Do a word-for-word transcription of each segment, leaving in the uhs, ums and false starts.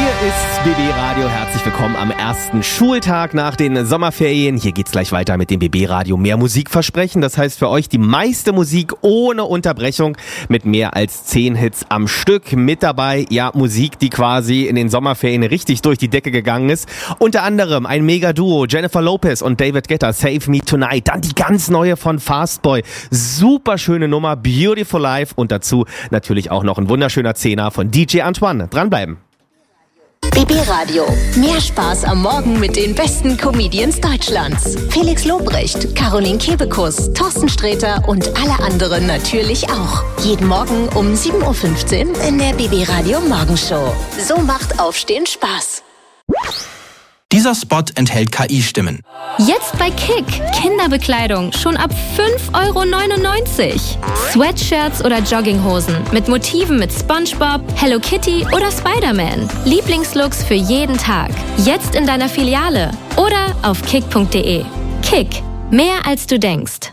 ist B B Radio. Herzlich willkommen am ersten Schultag nach den Sommerferien. Hier geht's gleich weiter mit dem B B Radio Mehr Musik versprechen. Das heißt für euch die meiste Musik ohne Unterbrechung mit mehr als zehn Hits am Stück. Mit dabei, ja, Musik, die quasi in den Sommerferien richtig durch die Decke gegangen ist. Unter anderem ein Mega-Duo, Jennifer Lopez und David Guetta, Save Me Tonight. Dann die ganz neue von Fastboy. Super schöne Nummer, Beautiful Life. Und dazu natürlich auch noch ein wunderschöner Zehner von D J Antoine. Dranbleiben. B B Radio. Mehr Spaß am Morgen mit den besten Comedians Deutschlands. Felix Lobrecht, Caroline Kebekus, Thorsten Sträter und alle anderen natürlich auch. Jeden Morgen um sieben Uhr fünfzehn in der B B Radio Morgenshow. So macht Aufstehen Spaß. Dieser Spot enthält K I-Stimmen. Jetzt bei Kick. Kinderbekleidung schon ab fünf Euro neunundneunzig. Sweatshirts oder Jogginghosen mit Motiven mit SpongeBob, Hello Kitty oder Spider-Man. Lieblingslooks für jeden Tag. Jetzt in deiner Filiale oder auf kick punkt de. Kick. Mehr als du denkst.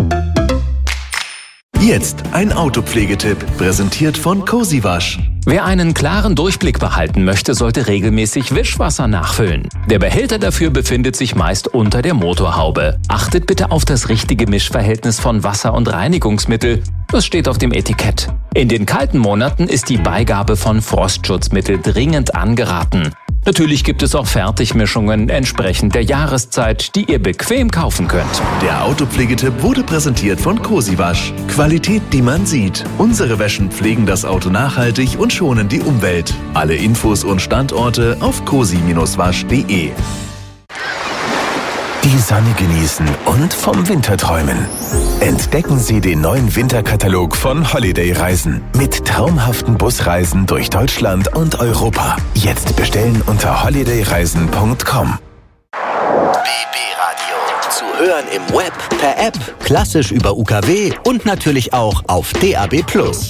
Jetzt ein Autopflegetipp, präsentiert von Cozy Wasch. Wer einen klaren Durchblick behalten möchte, sollte regelmäßig Wischwasser nachfüllen. Der Behälter dafür befindet sich meist unter der Motorhaube. Achtet bitte auf das richtige Mischverhältnis von Wasser und Reinigungsmittel. Das steht auf dem Etikett. In den kalten Monaten ist die Beigabe von Frostschutzmittel dringend angeraten. Natürlich gibt es auch Fertigmischungen entsprechend der Jahreszeit, die ihr bequem kaufen könnt. Der Autopflegetipp wurde präsentiert von Cozy Wasch. Qualität, die man sieht. Unsere Wäschen pflegen das Auto nachhaltig und schonen die Umwelt. Alle Infos und Standorte auf cozy Bindestrich wasch punkt de. Die Sonne genießen und vom Winter träumen. Entdecken Sie den neuen Winterkatalog von Holiday Reisen mit traumhaften Busreisen durch Deutschland und Europa. Jetzt bestellen unter holiday reisen punkt com. B B Radio. Zu hören im Web, per App, klassisch über U K W und natürlich auch auf D A B plus.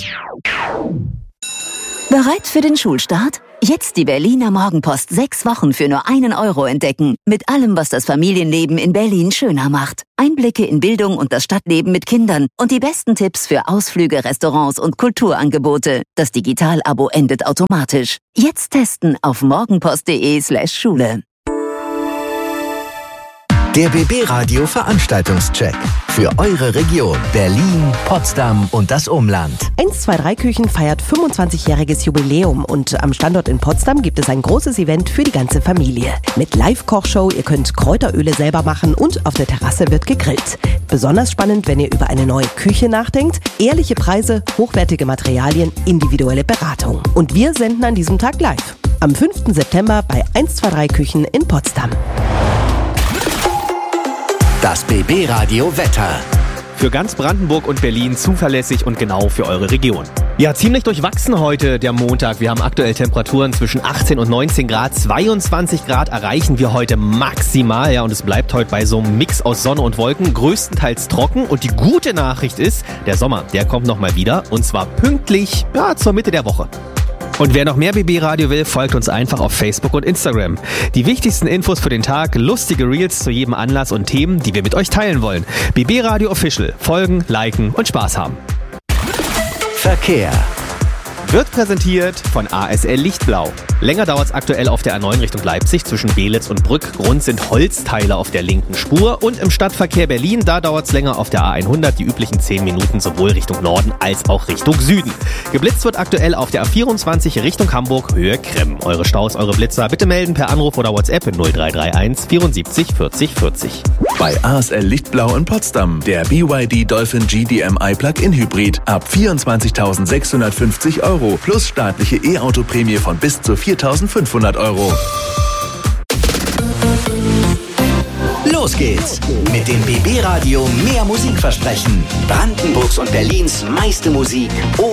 Bereit für den Schulstart? Jetzt die Berliner Morgenpost sechs Wochen für nur einen Euro entdecken. Mit allem, was das Familienleben in Berlin schöner macht. Einblicke in Bildung und das Stadtleben mit Kindern und die besten Tipps für Ausflüge, Restaurants und Kulturangebote. Das Digital-Abo endet automatisch. Jetzt testen auf morgenpost punkt de slash Schule. Der B B Radio Veranstaltungscheck. Für eure Region Berlin, Potsdam und das Umland. eins zwei drei Küchen feiert fünfundzwanzigjähriges Jubiläum und am Standort in Potsdam gibt es ein großes Event für die ganze Familie. Mit Live-Kochshow, ihr könnt Kräuteröle selber machen und auf der Terrasse wird gegrillt. Besonders spannend, wenn ihr über eine neue Küche nachdenkt. Ehrliche Preise, hochwertige Materialien, individuelle Beratung. Und wir senden an diesem Tag live. Am fünften September bei eins zwei drei Küchen in Potsdam. Das B B Radio Wetter. Für ganz Brandenburg und Berlin zuverlässig und genau für eure Region. Ja, ziemlich durchwachsen heute der Montag. Wir haben aktuell Temperaturen zwischen achtzehn und neunzehn Grad. zweiundzwanzig Grad erreichen wir heute maximal. Ja, und es bleibt heute bei so einem Mix aus Sonne und Wolken größtenteils trocken. Und die gute Nachricht ist, der Sommer, der kommt nochmal wieder. Und zwar pünktlich, ja, zur Mitte der Woche. Und wer noch mehr B B Radio will, folgt uns einfach auf Facebook und Instagram. Die wichtigsten Infos für den Tag, lustige Reels zu jedem Anlass und Themen, die wir mit euch teilen wollen. B B Radio Official. Folgen, liken und Spaß haben. Verkehr. Wird präsentiert von A S L Lichtblau. Länger dauert es aktuell auf der A neun Richtung Leipzig zwischen Belitz und Brück. Grund sind Holzteile auf der linken Spur. Und im Stadtverkehr Berlin, da dauert es länger auf der A hundert, die üblichen zehn Minuten sowohl Richtung Norden als auch Richtung Süden. Geblitzt wird aktuell auf der A vierundzwanzig Richtung Hamburg, Höhe Kremm. Eure Staus, eure Blitzer bitte melden per Anruf oder WhatsApp in null drei drei eins vierundsiebzig vierzig vierzig. Bei A S L Lichtblau in Potsdam, der B Y D Dolphin G D M I Plug-in Hybrid ab vierundzwanzigtausendsechshundertfünfzig Euro plus staatliche E-Auto-Prämie von bis zu viertausendfünfhundert Euro. Los geht's mit dem B B Radio Mehr Musik versprechen. Brandenburgs und Berlins meiste Musik